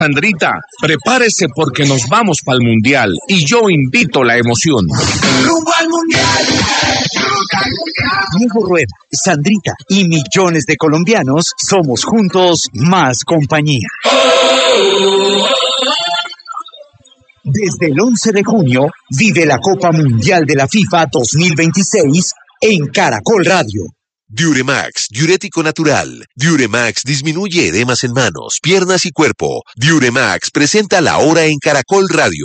Sandrita, prepárese porque nos vamos para el Mundial y yo invito la emoción. ¡Rumbo al Mundial! Diego Rueda, Sandrita y millones de colombianos somos juntos más compañía. Desde el 11 de junio vive la Copa Mundial de la FIFA 2026 en Caracol Radio. Diuremax, diurético natural. Diuremax disminuye edemas en manos, piernas y cuerpo. Diuremax presenta La Hora en Caracol Radio.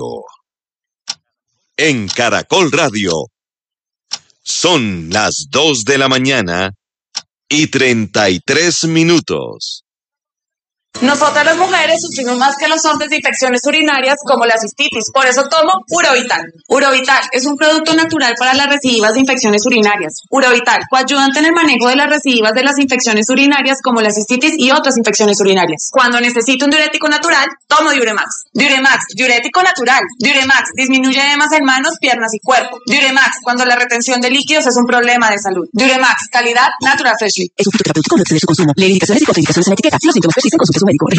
En Caracol Radio. Son las 2 de la mañana y 33 minutos. Nosotras las mujeres sufrimos más que los hombres de infecciones urinarias como la cistitis, por eso tomo Urovital. Urovital es un producto natural para las recidivas de infecciones urinarias. Urovital, coayudante en el manejo de las recidivas de las infecciones urinarias como la cistitis y otras infecciones urinarias. Cuando necesito un diurético natural, tomo Diuremax. Diuremax, diurético natural. Diuremax, disminuye edemas en manos, piernas y cuerpo. Diuremax, cuando la retención de líquidos es un problema de salud. Diuremax, calidad Natural Freshly. Es un fitoterapéutico, no excede su consumo. Lee indicaciones y contraindicaciones en la etiqueta. Si los síntomas persisten, consulte a su médico.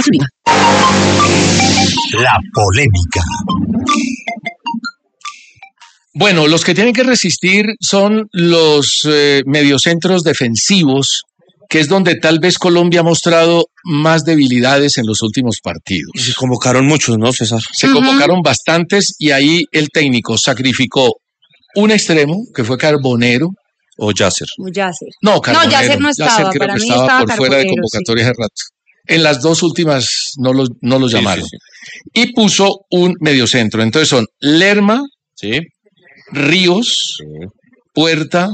La polémica. Bueno, los que tienen que resistir son los mediocentros defensivos, que es donde tal vez Colombia ha mostrado más debilidades en los últimos partidos. Y se convocaron muchos, ¿no, César? Se convocaron bastantes y ahí el técnico sacrificó un extremo, que fue Carbonero. O Yasser. No, Carbonero. No, Yasser no estaba. Yasser creo Para que mí estaba por fuera de Carbonero, convocatoria sí. hace rato. En las dos últimas no lo llamaron. Sí. Y puso un mediocentro. Entonces son Lerma, Sí. Ríos, Puerta,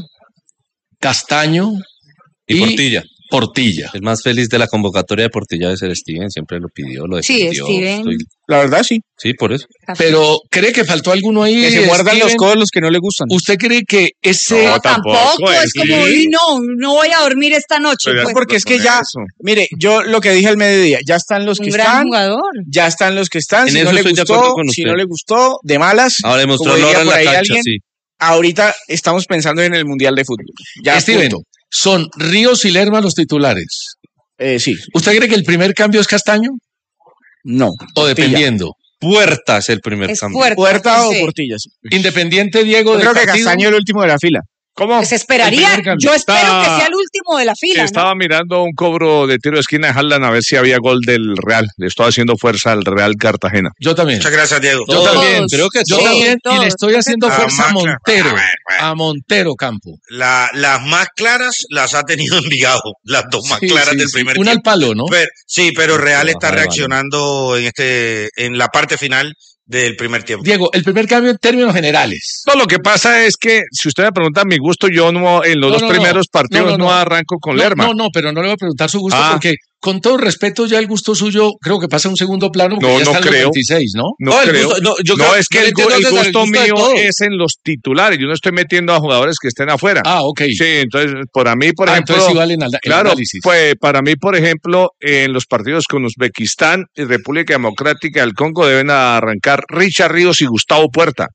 Castaño Y Portilla. Portilla. El más feliz de la convocatoria de Portilla debe ser Steven, siempre lo pidió, lo Sí, defendió. Steven. La verdad, sí. Sí, por eso. Pero ¿cree que faltó alguno ahí? Que se muerdan los Steven? codos los que no le gustan. ¿Usted cree que ese... No, tampoco, es como, uy, no voy a dormir esta noche. Pero Pues, porque es que ya, mire, yo lo que dije al mediodía, ya están los que un gran están, jugador. ya están los que están, En si eso no le estoy de acuerdo gustó, con si usted. no le gustó, de malas, Ahora demostró como diría Lora en por la ahí cancha, alguien, sí. ahorita estamos pensando en el Mundial de Fútbol. Ya, Steven, punto. son Ríos y Lerma los titulares. Sí, ¿Usted cree que el primer cambio es Castaño? no. ¿O Portilla. dependiendo? Puerta es el primer Es cambio. Puerta o sí. Portilla, sí. Independiente, Diego, Yo del creo que partido. Castaño es el último de la fila. ¿Cómo? Se esperaría, El primer cambio. yo espero que sea el último de la fila, Estaba mirando un cobro de tiro de esquina de Haaland a ver si había gol del Real. Le estaba haciendo fuerza al Real Cartagena. Yo también. Muchas gracias, Diego. Yo Todos. también. Creo que Yo todos. también. Y le estoy haciendo Ah, fuerza a más claro. Montero. Bueno. A Montero Campo. Las más claras las ha tenido Envigado. Las dos más Sí, claras sí, del sí. primer Una al tiempo. palo, ¿no? Pero Real está Vale, vale. reaccionando en la parte final del primer tiempo. Diego, el primer cambio en términos generales. No, lo que pasa es que, si usted me pregunta mi gusto, yo no en los dos primeros partidos no arranco con Lerma. No, pero no le voy a preguntar su gusto Ah. porque, con todo respeto, ya el gusto suyo creo que pasa a un segundo plano porque No, ya no está en los creo. 26, ¿no? No el creo. gusto- no, yo No, creo- es que yo el entiendo que es el gusto gusto de mío todos. es en los titulares. Yo no estoy metiendo a jugadores que estén afuera. Ah, ok. Sí, entonces, para mí, por ejemplo... entonces sí vale el Claro, análisis. pues para mí, por ejemplo, en los partidos con Uzbekistán y República Democrática del Congo deben arrancar Richard Ríos y Gustavo Puerta.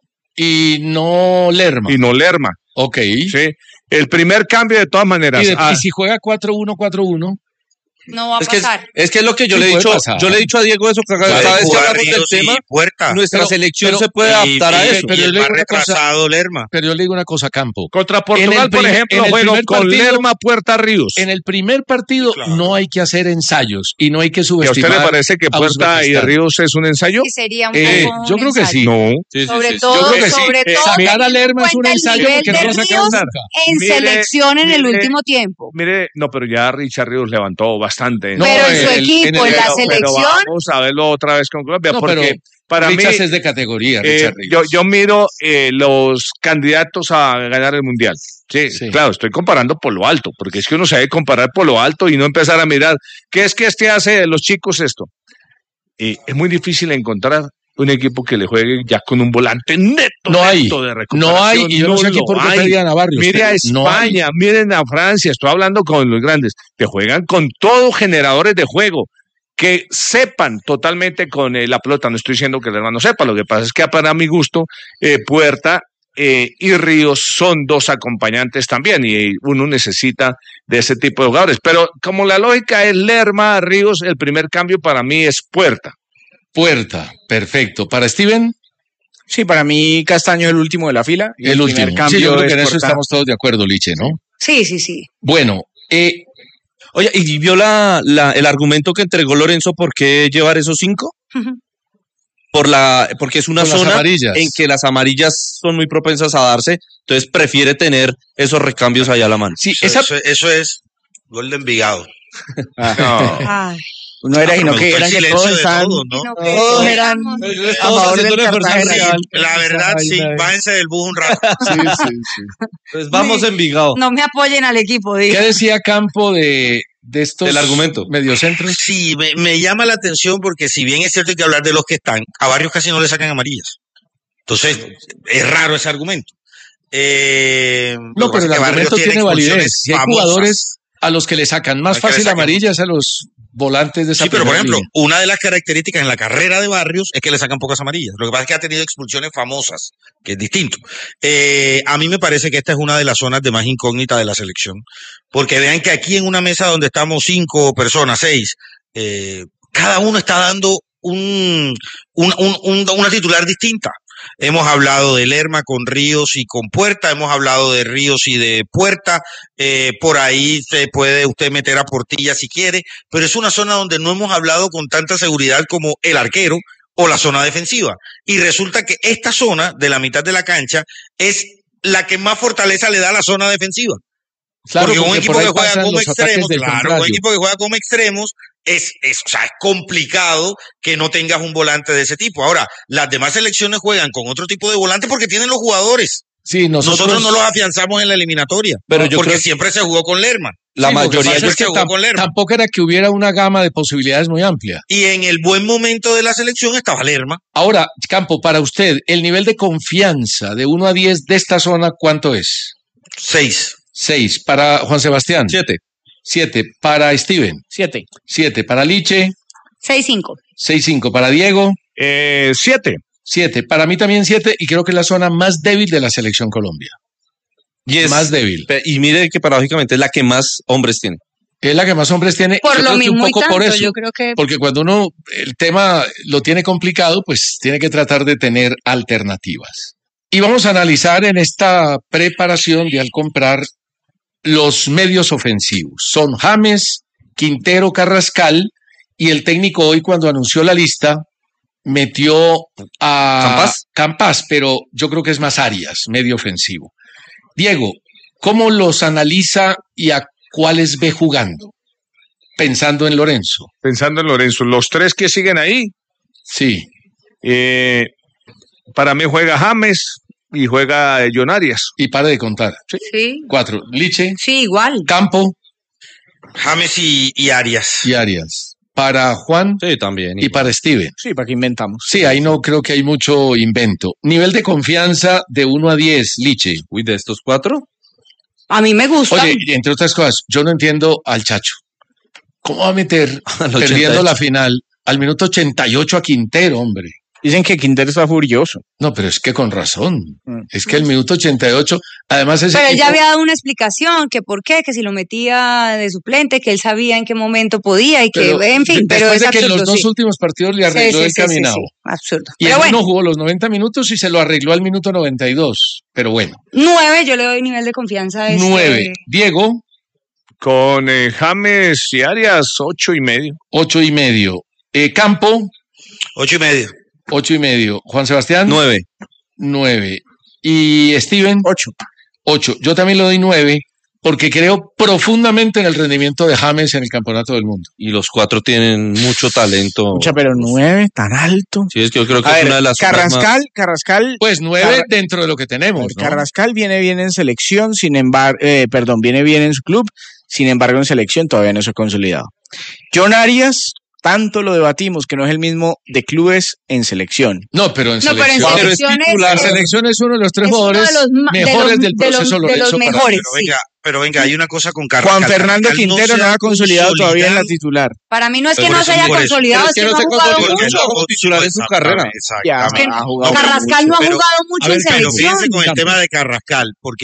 Y no Lerma. Y no Lerma. Ok. Sí. El primer cambio, de todas maneras. Y si juega 4-1-4-1. No va a Es que pasar. es lo que yo Sí, le he puede dicho, pasar. yo le he dicho a Diego eso, que cada Puede vez que jugar hablamos del Ríos y tema, Puerta. nuestra selección se puede Y- adaptar a y- eso. y Pero yo el le más digo una cosa- retrasado, Lerma. Pero yo le digo una cosa, Campo. Contra En Portugal, el por prim- ejemplo, en el juego primer con partido- Lerma, Puerta, Ríos. En el primer partido Claro. no hay que hacer ensayos y no hay que ¿Y a usted subestimar. le parece que a Puerta y Uzbekistán. Ríos es un ensayo? Sí, sería un poco Yo un creo que ensayo. sí. No. Sobre todo, Yo creo que sí. sobre todo Sacar a Lerma es un teniendo en ensayo cuenta porque el no lo nivel de sacaron Ríos nunca. en Mire, selección en el mire, último tiempo. Mire, no, pero ya Richard Ríos levantó bastante. No, Pero en su el- equipo, en la Pero selección, vamos a verlo otra vez con Colombia, No, porque pero para mí Richards es de categoría, eh, Richard yo, Ríos. yo miro los candidatos a ganar el Mundial. Sí, Sí. claro, estoy comparando por lo alto, porque es que uno se debe comparar por lo alto y no empezar a mirar qué es que este hace de los chicos esto. Es muy difícil encontrar un equipo que le juegue ya con un volante neto, No hay, neto de no recuperación. hay, y yo no sé aquí lo por qué hay. pedían a Barrios. Mire a pero no hay. España, miren a Francia, estoy hablando con los grandes, que juegan con todos generadores de juego, que sepan totalmente con la pelota. No estoy diciendo que el hermano sepa, lo que pasa es que para mi gusto, Puerta y Ríos son dos acompañantes también, y uno necesita de ese tipo de jugadores. Pero como la lógica es Lerma, Ríos, el primer cambio para mí es Puerta. Puerta, perfecto. ¿Para Steven? Sí, para mí Castaño es el último de la fila. Y El primer último. cambio Sí, yo creo que es en eso Porta. estamos todos de acuerdo, Liche, ¿no? Sí, sí, sí. Bueno, Oye, ¿y vio el argumento que entregó Lorenzo por qué llevar esos 5? Porque es una Por las zona amarillas. en que las amarillas son muy propensas a darse, entonces prefiere tener esos recambios allá a la mano. Sí, Eso es gol de Envigado. Ay, No era, sino Me que gustó el eran que silencio todos de estaban, todos, ¿no? no, todos eran a favor del Cartagena. La verdad, sí, bájense del bus un rato. Pues vamos Envigado. no me apoyen al equipo, digo. ¿qué decía Campo de estos Del argumento. mediocentros? Sí, me llama la atención porque si bien es cierto hay que hablar de los que están, a Barrios casi no le sacan amarillas. Entonces, es raro ese argumento. No, pero el argumento tiene validez. Si hay jugadores a los que le sacan más Hay que le fácil saquen. amarillas a los volantes de esa Sí, pero por primera ejemplo, línea. una de las características en la carrera de Barrios es que le sacan pocas amarillas. Lo que pasa es que ha tenido expulsiones famosas, que es distinto. A mí me parece que esta es una de las zonas de más incógnita de la selección, porque vean que aquí en una mesa donde estamos 5 personas, 6, cada uno está dando una titular distinta. Hemos hablado de Lerma con Ríos y con Puerta, hemos hablado de Ríos y de Puerta, por ahí se puede usted meter a Portilla si quiere, pero es una zona donde no hemos hablado con tanta seguridad como el arquero o la zona defensiva. Y resulta que esta zona de la mitad de la cancha es la que más fortaleza le da a la zona defensiva. Claro, porque un porque equipo por ahí que juega pasan como los ataques extremos, del claro, un contrario. equipo que juega como extremos es complicado que no tengas un volante de ese tipo. Ahora, las demás selecciones juegan con otro tipo de volante porque tienen los jugadores. Sí, Nosotros no los afianzamos en la eliminatoria, Pero yo porque creo que siempre se jugó con Lerma. la Sí, lo que mayoría pasa siempre es que se jugó con Lerma. tampoco era que hubiera una gama de posibilidades muy amplia. Y en el buen momento de la selección estaba Lerma. Ahora, Campo, para usted, el nivel de confianza de 1 a 10 de esta zona, ¿cuánto es? 6. 6. Para Juan Sebastián. 7. 7. Para Steven. 7. 7. Para Liche. 6-5. 6-5. Para Diego. 7. 7. Para mí también 7 y creo que es la zona más débil de la selección Colombia. Y es Más débil. Y mire que paradójicamente es la que más hombres tiene. Es la que más hombres tiene. Por yo lo creo que mismo un y poco tanto, por eso. yo creo que... Porque cuando uno el tema lo tiene complicado, pues tiene que tratar de tener alternativas. Y vamos a analizar en esta preparación de al comprar los medios ofensivos. Son James, Quintero, Carrascal, y el técnico hoy cuando anunció la lista metió a Campas, pero yo creo que es más Arias, medio ofensivo. Diego, ¿cómo los analiza y a cuáles ve jugando? Pensando en Lorenzo. Pensando en Lorenzo, los 3 que siguen ahí. Sí. Para mí juega James y juega John Arias. Y para de contar. Sí. 4. Liche. Sí, igual. Campo. James y Arias. Y Arias. Para Juan. Sí, también. Y para Steven. Sí, ¿para qué inventamos? Sí, ahí no creo que hay mucho invento. Nivel de confianza de 1 a 10, Liche. Uy, de estos 4. A mí me gusta. Oye, y entre otras cosas, yo no entiendo al Chacho. ¿Cómo va a meter, Al perdiendo 88. la final, al minuto 88 a Quintero, hombre? Dicen que Quintero está furioso. No, pero es que con razón. Es que el minuto 88, además ese Pero él ya equipo- había dado una explicación, que por qué, que si lo metía de suplente, que él sabía en qué momento podía y que, pero en fin, pero después es de que en absurdo, los dos sí. últimos partidos le arregló Sí, el caminado. absurdo. Y Pero en bueno, uno jugó los 90 minutos y se lo arregló al minuto 92. Pero bueno, 9, yo le doy nivel de confianza a este. 9. Diego, Con James y Arias, 8.5. 8.5. Campo, 8.5. 8.5. Juan Sebastián, 9. 9. Y Steven, 8. 8. Yo también le doy 9 porque creo profundamente en el rendimiento de James en el Campeonato del Mundo. Y los 4 tienen mucho talento. Mucha, pero 9, tan alto. Sí, es que yo creo que A es ver, una de las zonas más- Carrascal. Pues 9 dentro de lo que tenemos, ¿no? Carrascal viene bien en selección, sin embargo, viene bien en su club, sin embargo en selección todavía no se ha consolidado. John Arias, tanto lo debatimos que no es el mismo de clubes en selección. No, pero en No, pero en selección. selecciones, La selección es uno de los 3 es uno jugadores de los ma- de mejores los- del de los- proceso de los Lorenzo. para- mejores. Pero venga, hay una cosa con Carrascal. Juan Fernando Carrascal Quintero se no ha ha consolidado todavía en la consolidado. titular. Para mí no es que Por no eso, se haya por eso. consolidado, Pero es que no ha jugado mucho. como titular en su carrera. Ya, Exactamente. ha jugado Carrascal no ha Pero- jugado mucho en Pero selección. fíjense con el tema de Carrascal, porque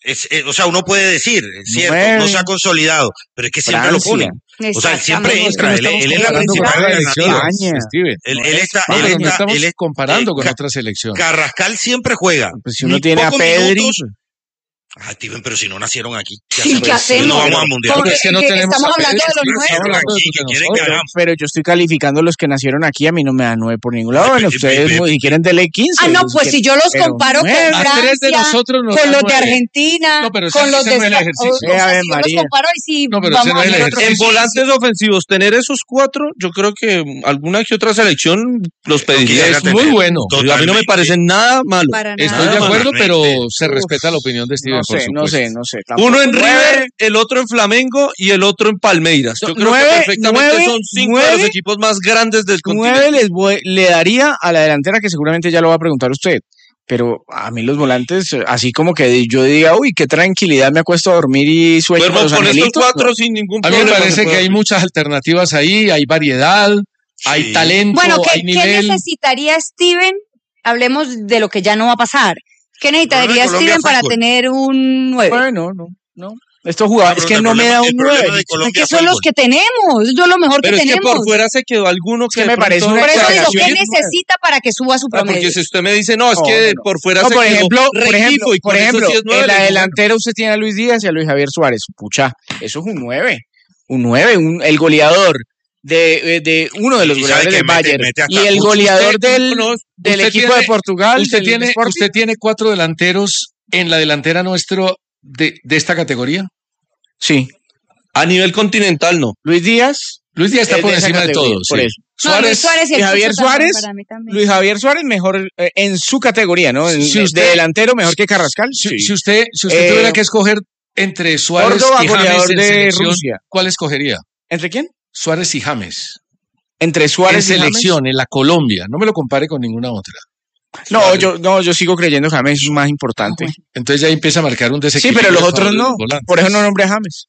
O sea, uno puede decir, es cierto, 9. no se ha consolidado, pero es que siempre Francia. lo ponen. O sea, él siempre entra, él es la comparando principal con otra alternativa. selección, Steven. Él está, No, él pero no está, estamos él es- comparando con Ca- otra selección. Carrascal siempre juega. Pues si uno Ni tiene a pocos Pedri, minutos. Ah, Steven, pero si no nacieron aquí. Sí, ¿qué hacemos? No vamos al mundial. Porque Es que no tenemos estamos a Pedri, hablando de los estamos nuevos. hablando de Aquí, los ¿qué de quieren que nosotros. hagamos? pero yo estoy calificando los que nacieron aquí, a mí no me da 9 por ningún lado. Bueno, ustedes si quieren dele 15. Ah, no, pues si yo los pero comparo con 9. A 3 de Francia, nosotros nos con da los de 9. Argentina, No, pero con los de ese no es el España. ejercicio. O sea, Ave si yo los María. comparo y si No, pero vamos ese no a es el hacer otro En ejercicio. volantes ofensivos, tener esos 4, yo creo que alguna que otra selección los pediría. quisiera Es tener. muy bueno. A mí no me Totalmente. parece nada malo. Para nada. Estoy de Nada acuerdo, Totalmente. pero se respeta la opinión de Steven, No por sé, supuesto. no sé. Uno en tampoco. River, el otro en Flamengo y el otro en Palmeiras. Yo creo Nueve, que perfectamente nueve, son 5 de los nueve, equipos más grandes del 9 continente. le daría a la delantera, que seguramente ya lo va a preguntar usted. Pero a mí los volantes, así como que yo diga, uy, qué tranquilidad, me acuesto a dormir y sueño Duermo con los con estos angelitos. 4 sin ningún A mí problema. me parece que hay muchas alternativas ahí, hay variedad, hay Sí. talento, Bueno, hay ¿qué nivel. necesitaría Steven? Hablemos de lo que ya no va a pasar. ¿Qué necesitaría de Colombia Steven para fútbol. tener un 9? Bueno, no. Estos jugadores, es que no me da un 9. Es que son los que tenemos, eso es lo mejor Pero que es que tenemos. por fuera se quedó alguno que que de me parece pronto- una Por eso digo, ¿qué exageración. necesita para que suba su promedio? Porque si usted me dice, no, es No, que no. por fuera No, se por quedó ejemplo, Requito, y por con eso ejemplo, sí es nueve, en la le digo, delantera usted tiene a Luis Díaz y a Luis Javier Suárez. Pucha, eso es un 9. Un 9, el goleador de uno de los Y sabe goleadores que del mete- Bayern mete hasta y el mucho. goleador Usted- del no, del usted equipo tiene- de Portugal. Usted del Sporting. tiene 4 delanteros en la delantera nuestro de esta categoría. Sí. A nivel continental, no. Luis Díaz. Luis Díaz está es por de esa encima de categoría, todos. por sí. eso. No, Luis Suárez y el y Javier Cucho también, Suárez. para mí también. Luis Javier Suárez mejor en su categoría, ¿no? Si usted- de delantero mejor que Carrascal. Si, Sí. si usted Eh, tuviera que escoger entre Suárez Córdoba, y James goleador en de selección, Rusia. ¿cuál escogería? ¿Entre quién? Suárez y James. Entre En Suárez y James. selección, en la Colombia. No me lo compare con ninguna otra. No, yo sigo creyendo que James es más importante. Entonces ya empieza a marcar un Sí, desequilibrio. pero los a otros favor de no. los volantes. Por eso no nombré a James.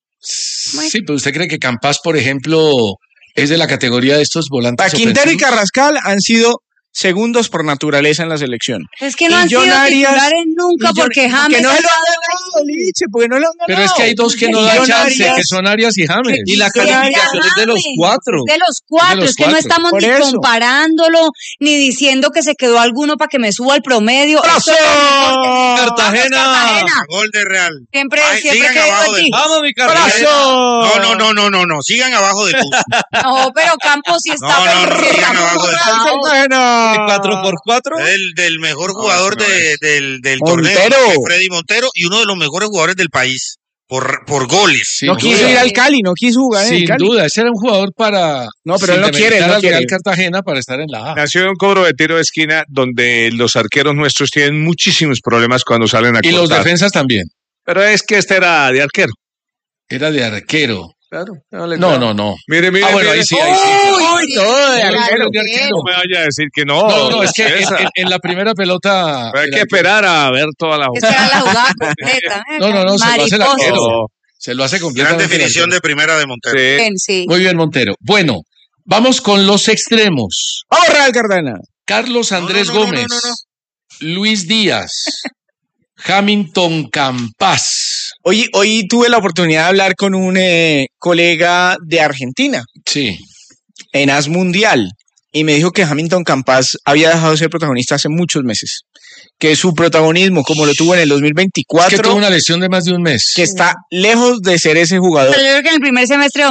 Sí, pero usted cree que Campas, por ejemplo, es de la categoría de estos volantes Para Quintero y ofensivos? Carrascal han sido segundos por naturaleza en la selección. Es que no Y han sido John Arias- titulares nunca y John- porque James que no ha se lo han dado ganado, Liche, porque no lo han ganado. Pero es que hay dos que no Y dan John chance, Arias- que son Arias y James. Y la Sí, calificación es de los James, 4. es de los 4, De los es que no 4. estamos Por ni eso. comparándolo, ni diciendo que se quedó alguno para que me suba el promedio. ¡Brazo! Esto es lo mejor que- Cartagena. ¡Vamos, Cartagena! Gol de Real. Siempre, Ay, siempre sigan creo abajo en del- ti. Vamos, mi Cartagena. ¡Brazo! No. Sigan abajo del bus. No, pero Campos sí está No, sigan abajo del Cartagena. 4x4. Del mejor jugador del Montero. torneo, que es Freddy Montero, y uno de los mejores jugadores del país por goles. Sin No quiso duda. ir al Cali, no quiso jugar en el Sin Cali. duda, ese era un jugador para. No, pero él no quiere, sintemenitar no al Real quiere. Cartagena para estar en la A. Nació en un cobro de tiro de esquina donde los arqueros nuestros tienen muchísimos problemas cuando salen a Y los cortar. defensas también. Pero es que este era de arquero. Era de arquero. Claro. No. Mire. Ah, bueno, ahí sí, ahí sí. Uy, todo de arquero. No me vaya a decir que no. No, es que en la primera pelota. Hay que esperar a ver toda la Esa era la jugada completa. No, se lo hace el Mariposa. arquero. No. Se lo hace Gran completamente. definición el arquero. de primera de Montero. Sí. Bien, sí. Muy bien, Montero. Bueno, vamos con los extremos. Vamos, Real Cartagena. Carlos Andrés no, Gómez. no. Luis Díaz. Hamilton Campas. Hoy tuve la oportunidad de hablar con un colega de Argentina Sí. en AS Mundial y me dijo que Hamilton Campas había dejado de ser protagonista hace muchos meses, que su protagonismo, como lo tuvo en el 2024, Es que tuvo una lesión de más de un mes. que está lejos de ser ese jugador. Pero yo creo que en el primer semestre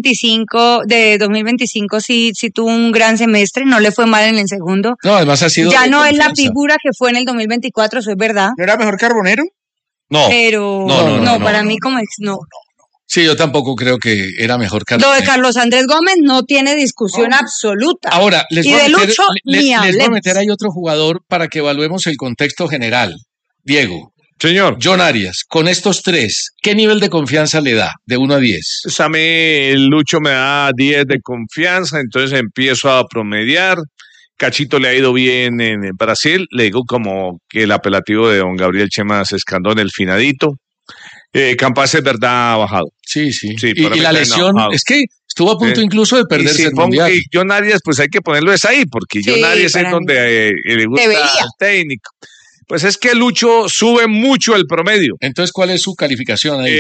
de 2025 sí tuvo un gran semestre, no le fue mal en el segundo. No, además ha sido. Ya de no es la confianza. figura que fue en el 2024, eso es verdad. ¿No era mejor Carbonero? No. Pero No, para mí como no. Sí, yo tampoco creo que era mejor Carlos. Lo de Carlos Andrés Gómez no tiene discusión absoluta. Ahora, les Y voy, a de meter, Lucho, les ni voy a hablemos. meter ahí otro jugador para que evaluemos el contexto general. Diego, Señor. John Arias, con estos tres, ¿qué nivel de confianza le da de 1 a 10? Pues a mí el Lucho me da 10 de confianza, entonces empiezo a promediar. Cachito le ha ido bien en Brasil, le digo como que el apelativo de don Gabriel Chema Escandón, el finadito. Campas es verdad ha bajado. Sí. Sí, y para mí la está lesión, enojado. es que estuvo a punto Sí. incluso de Y perderse si el pongo mundial. y John Arias, pues hay que ponerlo es ahí, porque Sí, John Arias es para mí. donde le gusta Debería. el técnico. Pues es que Lucho sube mucho el promedio. Entonces, ¿cuál es su calificación ahí?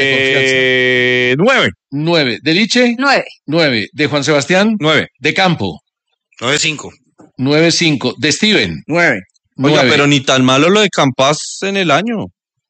De 9. 9. ¿De Liche? 9. 9. ¿De Juan Sebastián? 9. ¿De Campo? 9.5. 9.5. ¿De Steven? 9. Oiga, pero ni tan malo lo de Campas en el año.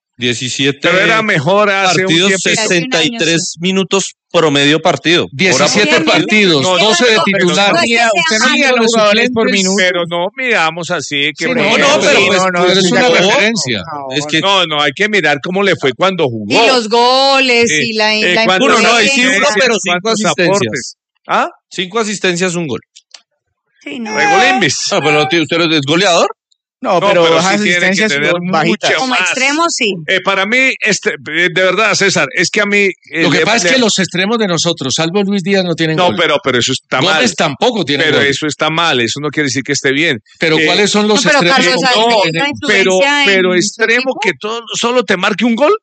17 Pero era mejor hace partidos, un tiempo. 63 minutos promedio partido. 17 partidos, No, 12 de titular. Usted no mide los jugadores por minuto. Pero no miramos así. Que Sí, por no, ejemplo, pero pues, no, es estoy una de acuerdo. referencia. Es que no, hay que mirar cómo le fue cuando jugó. Y los goles Sí. y la ¿cuántos- uno no, ahí sí ¿Cuántos uno, pero 5 aportes? asistencias. ¿Ah? 5 asistencias, un gol. Sí, no. Regolimbis. Ah, pero usted es goleador. No, No, pero pero bajas sí tiene que asistencias tener bajitas. mucha Como más. extremo, sí. Para mí, de verdad, César, es que a mí... Lo que pasa es que los extremos de nosotros, salvo Luis Díaz, no tienen No, gol. pero eso está mal. Gómez tampoco tiene Pero gol. eso está mal, eso no quiere decir que esté bien. Pero ¿cuáles son los No, pero extremos? Carlos, que ¿hay no una tienen? influencia Pero en su extremo equipo? que solo te marque un gol.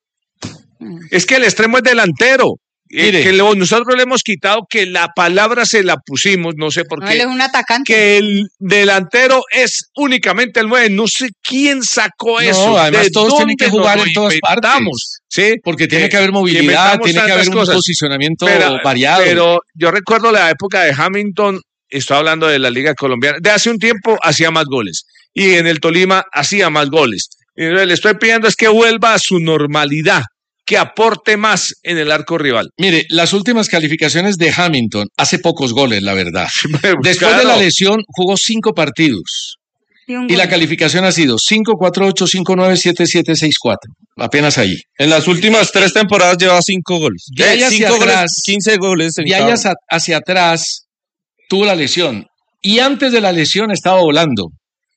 Es que el extremo es delantero. Mire. Que nosotros le hemos quitado que la palabra se la pusimos, no sé por No, él qué. es un atacante. Que el delantero es únicamente el 9. No sé quién sacó eso. No, además ¿De todos tienen que dónde jugar nos en lo todas partes. inventamos? ¿Sí? Porque tiene que haber Que movilidad, inventamos tiene que haber tantas un cosas. posicionamiento Pero- variado. Pero yo recuerdo la época de Hamilton, estoy hablando de la Liga Colombiana, de hace un tiempo hacía más goles. Y en el Tolima hacía más goles. Y le estoy pidiendo es que vuelva a su normalidad, que aporte más en el arco rival. Mire, las últimas calificaciones de Hamilton, hace pocos goles, la verdad. Después Claro. de la lesión, jugó 5 partidos. un Y la gol. calificación ha sido 5-4-8, 5-9, 7-7, 6-4. Apenas ahí. En las últimas 3 temporadas lleva 5 goles. De ahí hacia 5 goles, atrás. 15 goles. en De ahí cada- hacia atrás tuvo la lesión. Y antes de la lesión estaba volando.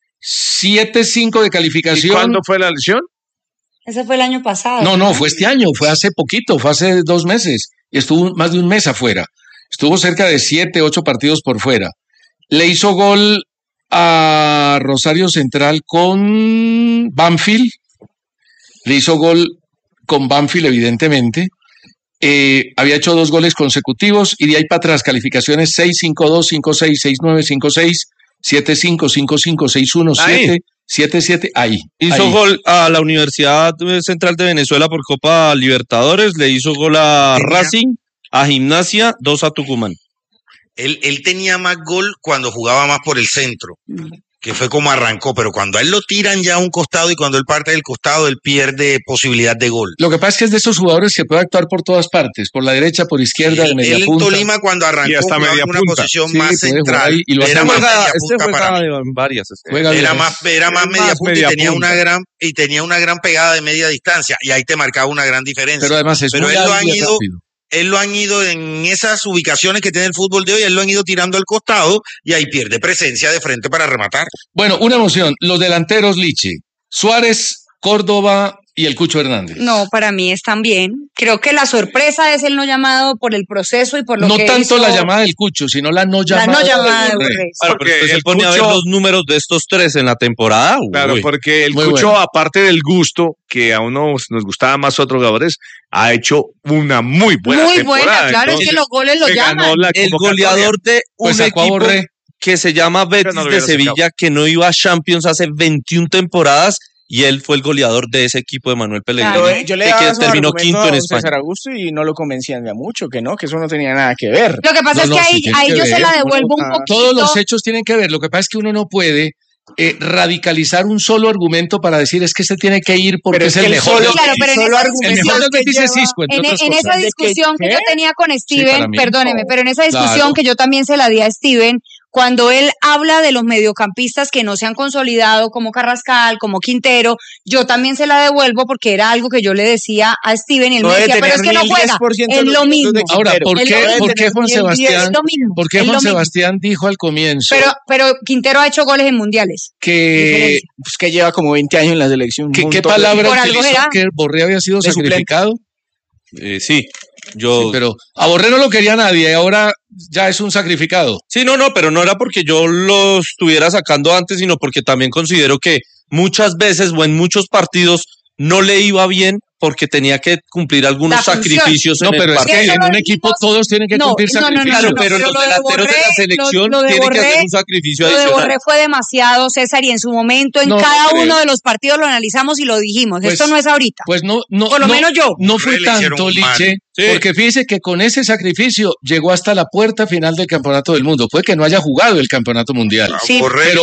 7-5 de ¿Y calificación. cuándo fue la lesión? Ese fue el año pasado. No, fue este año, fue hace poquito, fue hace 2 meses. Y estuvo más de un mes afuera. Estuvo cerca de 7, 8 partidos por fuera. Le hizo gol a Rosario Central con Banfield. Le hizo gol con Banfield, evidentemente. Había hecho 2 goles consecutivos y de ahí para atrás calificaciones 6-5-2, 5-6, 6-9, 5-6, 7-5, 5-5, 6-1, 7, 7-7, ahí. Hizo ahí. gol a la Universidad Central de Venezuela por Copa Libertadores, le hizo gol a Racing, a Gimnasia, 2 a Tucumán. Él tenía más gol cuando jugaba más por el centro, que fue como arrancó, pero cuando a él lo tiran ya a un costado y cuando él parte del costado, él pierde posibilidad de gol. Lo que pasa es que es de esos jugadores que puede actuar por todas partes, por la derecha, por izquierda, de media Él en punta. Tolima cuando arrancó Y hasta jugaba media en una punta. posición Sí, más puede jugar central, ahí y lo hace era muy más bien. media Este punta para mí. juega en varias. Juega Era bien. más Es media más punta media y tenía punta. una gran pegada de media distancia y ahí te marcaba una gran diferencia. Pero además es Pero muy él lo hábil han y ido rápido. él lo han ido en esas ubicaciones que tiene el fútbol de hoy, él lo han ido tirando al costado y ahí pierde presencia de frente para rematar. Bueno, una emoción. Los delanteros, Lichi. Suárez, Córdoba y el Cucho Hernández. No, para mí están bien. Creo que la sorpresa es el no llamado por el proceso y por lo No que tanto hizo la llamada del Cucho, sino la no la llamada. no llamada de Borré. Borré. Claro, Porque pero usted se el pone a ver Cucho- los números de estos 3 en la temporada. Claro, uy. porque el muy Cucho, bueno. aparte del gusto, que a uno nos gustaba más otros jugadores, ha hecho una muy buena Muy temporada. buena, claro, es que Entonces, los goles lo se ganó llaman. la El convocatoria. goleador de Pues un sacó a equipo Borré. que se llama Betis no lo de hubiera Sevilla, sacado. que no iba a Champions hace 21 temporadas, y él fue el goleador de ese equipo de Manuel Pellegrini, Claro. Yo le que daba su terminó argumento quinto a en don España. César Augusto y no lo convencían de mucho, que eso no tenía nada que ver. Lo que pasa No, es que sí ahí, tiene ahí que yo se ver. la devuelvo un poquito. Todos los hechos tienen que ver. Lo que pasa es que uno no puede radicalizar un solo argumento para decir es que este tiene que ir porque Pero es es que el el mejor. solo- Claro, pero en solo esa argumento El mejor discusión del que Betis es lleva- Isco, entre En, otras en cosas. esa ¿De qué? discusión que yo tenía con para Steven, mí. perdóneme, pero en esa discusión Claro. que yo también se la di a Steven, cuando él habla de los mediocampistas que no se han consolidado como Carrascal, como Quintero, yo también se la devuelvo porque era algo que yo le decía a Steven y él No me debe decía, pero es tener que no ni el juega, 10% es de lo los mismo. minutos de Ahora, Quintero. ¿por Él qué, no debe por qué tener Juan ni el 10, Sebastián, Es lo mismo. por qué es Juan lo mismo. Sebastián dijo al comienzo Pero Quintero ha hecho goles en mundiales. que, Diferencia. Pues que lleva como 20 años en la selección. qué un montón de- palabra Por algo utilizó será. que Borré había sido De suplente. sacrificado? Sí, yo... Sí, pero a Borré no lo quería nadie, ahora ya es un sacrificado. Sí, no, pero no era porque yo lo estuviera sacando antes, sino porque también considero que muchas veces o en muchos partidos no le iba bien porque tenía que cumplir algunos La función. sacrificios No, en pero el es que partido. en un equipo todos tienen que cumplir sacrificios. Claro, pero los lo de delanteros de la Borré- selección lo de tienen que hacer Borré- un sacrificio Lo de adicional. Borré fue demasiado, César, y en su momento en No, cada no creo. uno de los partidos lo analizamos y lo dijimos. Pues- Esto no es ahorita. Pues no, Por lo menos yo. No fue Borré le hicieron tanto, un mal. Liche, Sí. porque fíjese que con ese sacrificio llegó hasta la puerta final del Campeonato del Mundo. Puede que no haya jugado el Campeonato Mundial. Sí. Pero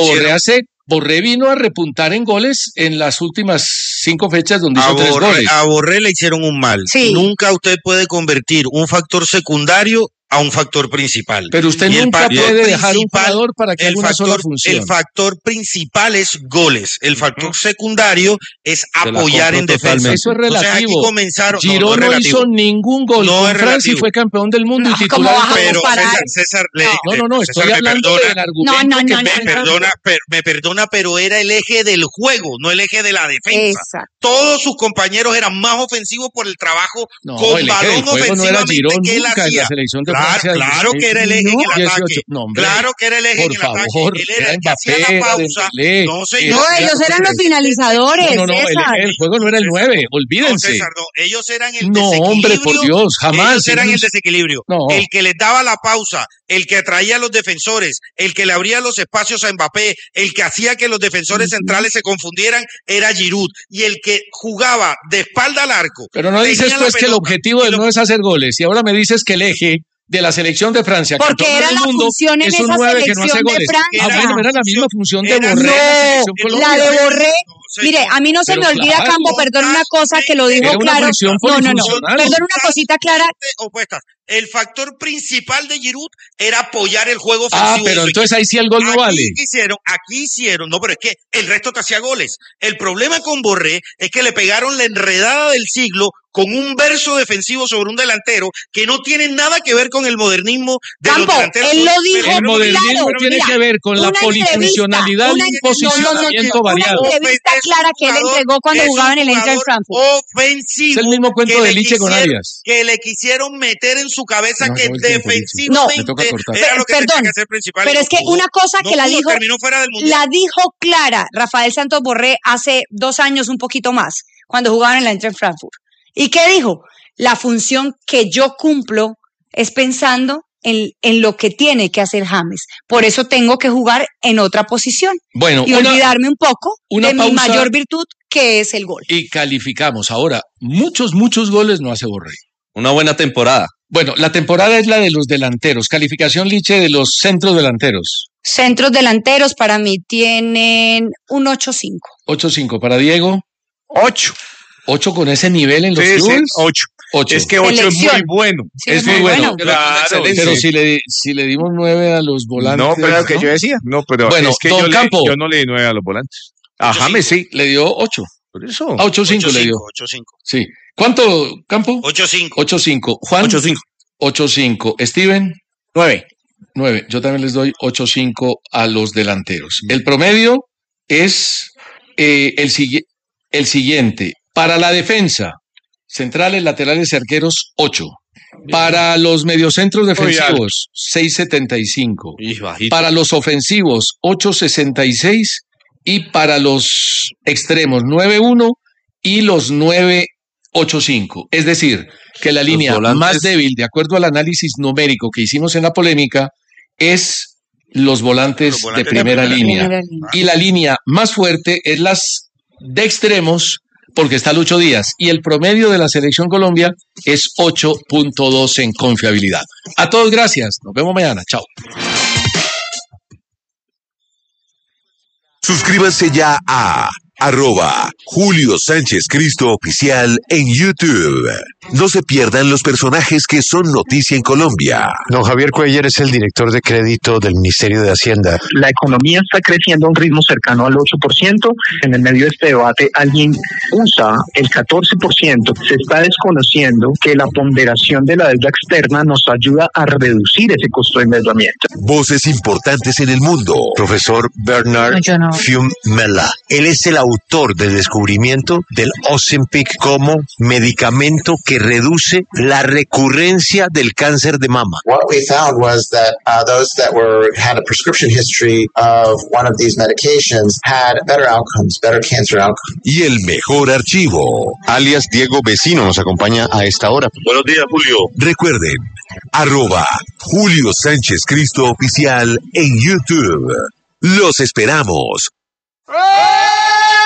Borré vino a repuntar en goles en las últimas 5 fechas donde hizo 3 goles. A Borré le hicieron un mal. Sí. Nunca usted puede convertir un factor secundario a un factor principal. Pero usted Y el nunca factor puede dejar un principal- jugador para que haga una sola función. El factor principal es goles. El factor secundario es la apoyar compro en defensa. totalmente. Eso es Entonces, aquí relativo. comenzaron. Girón no relativo. hizo ningún gol No con es Francia y relativo. fue campeón del mundo y No, titular. ¿cómo vas a Pero comparar? César, No, César, estoy me hablando perdona, del argumento No, que no, me no. me perdona, pero era el eje del juego, no el eje de la defensa. Exacto. Todos sus compañeros eran más ofensivos por el trabajo No, con el eje balón del juego no era ofensivamente Girón que él nunca en hacía. la selección de Claro, Francia. claro que era el eje en el 18. ataque. No, hombre, Claro que era el eje en por el ataque. favor, Él era era el que hacía Mbappé, la era pausa. Dembélé, No, No, señor. ellos eran los finalizadores, No, César. el juego no era el 9, No, olvídense. César, no. Ellos eran el No, desequilibrio. hombre, por Dios, jamás. Ellos eran el Ellos- desequilibrio. No. El que les daba la pausa, el que atraía a los defensores, el que le abría los espacios a Mbappé, el que hacía que los defensores centrales se confundieran, era Giroud. Y el que jugaba de espalda al arco. Pero no tenía dices la pues que el pelota, objetivo del no es hacer goles y ahora me dices que el eje de la selección de Francia, Porque campeón era del la mundo, función en es un esa 9 que no hace selección de goles. Francia. Bueno, era la misma función de Era- Borré en la No, selección Colombia. la de Borré. No, Mire, a mí no se Pero me olvida, claro, Campo, perdón una cosa que lo dijo era una claro. función No, polifuncional. perdón una cosita clara. Opuestas. El factor principal de Giroud era apoyar el juego Ah, ofensivo. de pero su entonces equipo. ahí sí el gol no vale. Aquí hicieron, no, pero es que el resto te hacía goles. El problema con Borré es que le pegaron la enredada del siglo con un verso defensivo sobre un delantero que no tiene nada que ver con el modernismo de Campo, los delanteros. él lo dijo El modernismo claro, tiene mira, que ver con la una polifuncionalidad y un entrevista, posicionamiento una variado. entrevista clara que él entregó cuando jugaba en el Eintracht Frankfurt. Ofensivo. Es el mismo cuento que de le Liche con quisieron- Arias. Que le quisieron meter en su cabeza No, que no, el tiempo, Liche. defensivamente Me toca cortar. era lo que tenía Perdón, que hacer principal. y pero no es que pudo. una cosa No que la pudo, dijo, terminó fuera del mundial. la dijo clara Rafael Santos Borré hace 2 años, un poquito más, cuando jugaban en la Eintracht Frankfurt. ¿Y qué dijo? La función que yo cumplo es pensando en lo que tiene que hacer James. Por eso tengo que jugar en otra posición Bueno, y olvidarme un poco una de mi pausa. mayor virtud, que es el gol. Y calificamos. Ahora, muchos goles no hace Borré. Una buena temporada. Bueno, la temporada es la de los delanteros. Calificación, Liche, de los centros delanteros. Centros delanteros para mí tienen un 8-5. 8-5 para Diego. 8. 8 con ese nivel en los Sí, sí, clubes. 8. 8. Es que 8 es muy Selección. bueno. Sí, es muy bueno. Claro, Pero sí. si le dimos 9 a los volantes. No, pero Lo que yo decía. No, pero Bueno, es que don Campo. yo no le di 9 a los volantes. A 8-5. James sí. Le dio 8. Por eso. A 8-5 le dio. 8-5. Sí. ¿Cuánto, Campo? 8-5. 8-5. Juan. 8-5. 8-5. Steven. 9. 9. Yo también les doy 8-5 a los delanteros. El promedio es el siguiente. Para la defensa, centrales, laterales y arqueros, 8. Para los mediocentros defensivos, 6.75. Y bajito. Para los ofensivos, 8.66. Y para los extremos, 9.1 y los 9.85. Es decir, que la línea volantes- más débil, de acuerdo al análisis numérico que hicimos en la polémica, es los volantes, de primera línea. Y la línea más fuerte es las de extremos, porque está Lucho Díaz. Y el promedio de la Selección Colombia es 8.2 en confiabilidad. A todos, gracias. Nos vemos mañana. Chao. Suscríbanse ya a @Julio Sánchez Cristo Oficial en YouTube. No se pierdan los personajes que son noticia en Colombia. Don Javier Cuellar es el director de crédito del Ministerio de Hacienda. La economía está creciendo a un ritmo cercano al 8%. En el medio de este debate, alguien usa el 14%. Se está desconociendo que la ponderación de la deuda externa nos ayuda a reducir ese costo de endeudamiento. Voces importantes en el mundo. Profesor Bernard Fiumella. Él es el autor del descubrimiento del Ozempic como medicamento que que reduce la recurrencia del cáncer de mama. What we found was that those that had a prescription history of one of these medications had better outcomes, better cancer outcomes. Y el mejor archivo, Alias Diego Vecino nos acompaña a esta hora. Buenos días, Julio. Recuerden, @Julio Sánchez Cristo Oficial en YouTube. Los esperamos.